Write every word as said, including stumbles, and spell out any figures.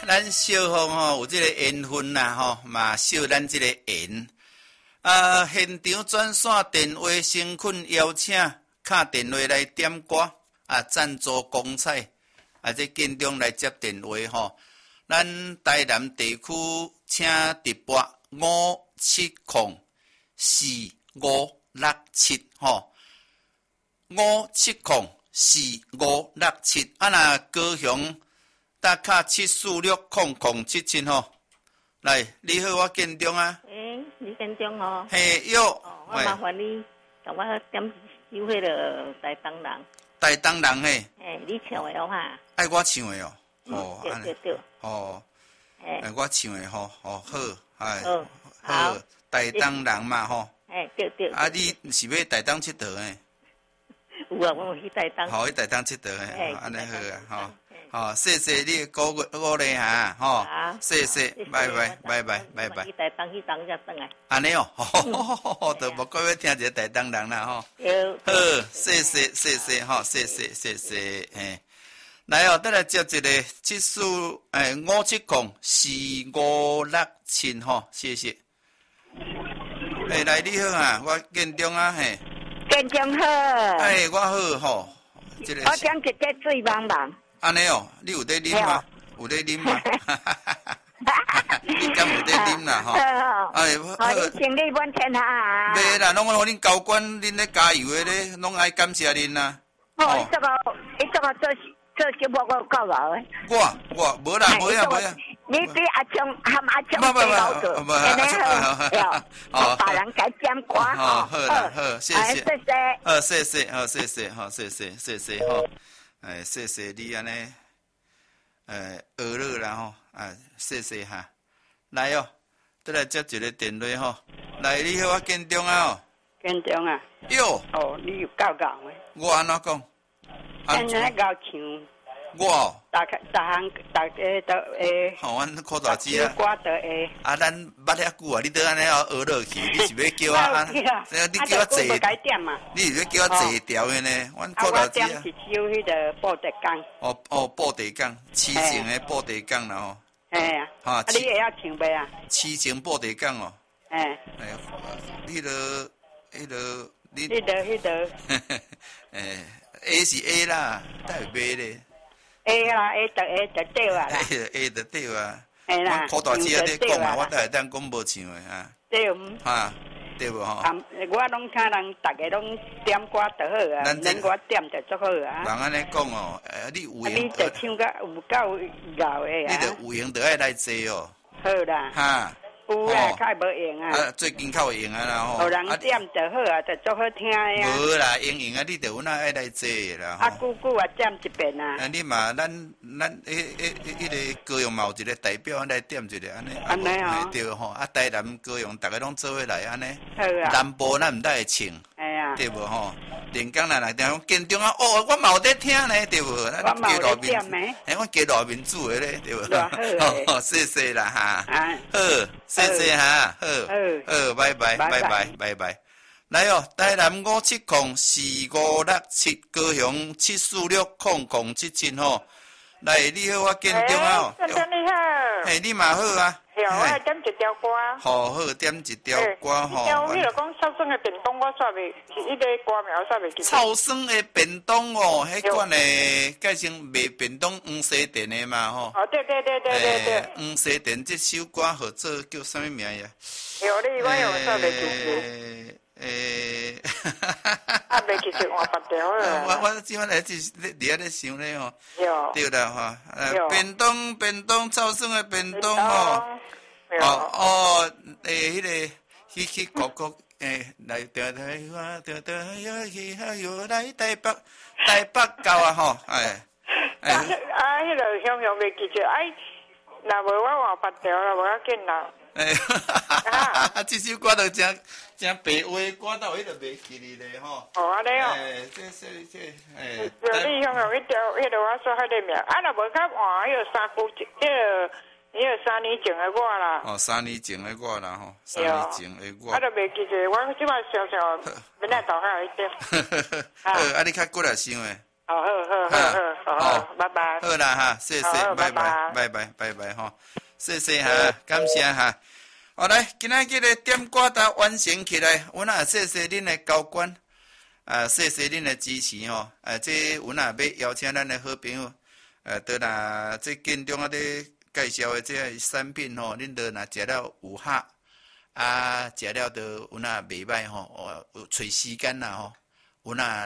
咱小方吼有这个缘分啦吼，嘛小咱这个缘。啊，现场转线电话先困邀请，敲电话来点歌啊，赞助公彩啊，这建中来接电话吼。咱台南地区请直拨五七零四五六七吼，五七零四五六七啊，那高雄打卡七四六零零七七吼。来，你好，我建中啊。 诶，你建中哦。 嘿，哟。 哦，我麻烦你，甲我点首迄个台东人。 台东人嘿。 诶，你唱的哦哈。 爱我唱的哦。 哦，对对对。 哦。 诶， 我唱的吼，哦好，哎， 好， 台东人嘛吼。 诶，对对。 啊，你是要台东佚佗诶？ 有啊，我有去台东。 好，去台东佚佗诶，安尼好啊，吼。好，谢谢你鼓鼓鼓励哈，吼，谢谢，拜拜，拜拜，拜拜。 去台东去当才转来。 安尼哦，吼，都无过要听一个台东人啦，吼。好，谢谢，谢谢，吼，谢谢，谢谢，嘿。来哦，再来接一个指数，诶，五七零四五六七吼，谢谢。诶，来你好啊，我建中啊，嘿。 建中好。 哎，我好吼， 这个。我点一个水茫茫。 安尼哦，你有在啉吗？有在啉吗？你敢有在啉啦？吼。 哎，好，你精力满天下。 袂啦，拢我恁高官恁咧加油的咧，拢爱感谢恁啦。 哦，伊这个，伊这个做做节目我够老诶。 我我无啦，无呀无呀。 你比阿强含阿强最老个，安尼好，好，别人该点歌吼。好啦，好，谢谢， 谢谢， 好，谢谢，好，谢谢，好，谢谢，谢谢，吼。哎，谢谢你安尼，呃，娱乐啦吼，啊，谢谢哈，来哦，再来接一个电话吼，来，你好，我建中啊哦， 建中啊， 哟， 哦，你有够够诶， 我安怎讲？ 安怎够唱？ 我， 大家、大行、大家都会。 好，阮考大字啊。 歌都会。 啊，咱捌遐久啊，你倒安尼哦学落去，你是要叫我啊？你叫我坐？你是要叫我坐调的呢？阮考大字啊。 啊，我点一首迄个布袋港。 哦哦，布袋港，痴情的布袋港啦吼。 嘿啊。啊，你会晓唱袂啊？ 痴情布袋港哦。 嘿。 哎，迄个，迄个， 你。迄个，迄个。 诶 ，A 是 A 啦，哪会买咧？ A 啦 ，A 就 A 就对啊啦。 A 就对啊。 系啦。 我考大字啊，你讲啊，我都会当讲无唱的啊。 对。 哈，对无吼？ 我拢看人，逐个拢点歌就好啊，连我点就足好啊。 人安尼讲哦，诶，你有闲。 你就唱甲有够咬的啊。 你着有闲，着爱来坐哦。 好啦。哈。有啊，较无用啊。啊， 最近较有用啊啦吼。 互人点就好啊，就足好听的啊。 无啦，用用啊，你着有哪爱来坐啦。 啊，久久啊点一遍啊。 啊，你嘛，咱咱迄迄迄个高雄嘛有一个代表来点一个安尼。 安尼哦。 对吼，啊，台南高雄逐个拢做伙来安尼。 好啊。 南部咱毋得会唱。 哎呀。 对无吼？连江南来讲建中啊，哦，我嘛有在听呢，对无？ 我嘛有在点呢。 哎，我加大民主的咧，对无？ 好好，谢谢啦哈。 啊。 好，谢谢哈。好，好，拜拜，拜拜，拜拜。来哦，台南五七零四五六七，高雄七四六零零七七吼。来，你好，我建中啊。 建中你好。 嘿，你嘛好啊。 有，我来点一条歌。 好好，点一条歌吼。 有迄个讲超生的便当，我煞未，迄个歌名我煞未记。 超生的便当哦，迄款诶，改成卖便当黄西店的嘛吼。 哦，对对对对对对。 黄西店这首歌合作叫啥物名呀？ 有你，我有煞未记住。 诶， 啊，未记住换别条了。 我我即摆来只伫遐咧想咧吼。 有。 对啦吼，呃，便当便当超生的便当吼。哦哦，诶，迄个去去国国诶，来调台花调台呀去哈哟来台北台北到啊吼，哎。 啊，啊，迄个向向未记住，哎，若无我换别条啦，无要紧啦。 诶，啊，这首歌就真真白话歌，到迄个袂记哩咧吼。 哦，安尼哦。 诶，这这这，诶。 就你向向迄条，迄个我说迄个名，啊，若无较换迄个三姑，迄个。迄个三年前的我啦。 哦，三年前的我啦吼，三年前的我。 啊，都袂记住，我即摆想想，免来投下一点。 好，啊，你较过来想诶。 好好好好好好，拜拜。 好啦哈，谢谢，拜拜，拜拜，拜拜哈，谢谢哈，感谢哈。好来，今仔日个点歌单完成起来，阮也谢谢恁的交关，啊，谢谢恁的支持吼，啊，这阮也要邀请咱的好朋友，呃，倒若这建中啊咧介绍的这产品吼，恁倒若食了有合，啊，食了都阮也袂歹吼，有找时间啦吼，阮也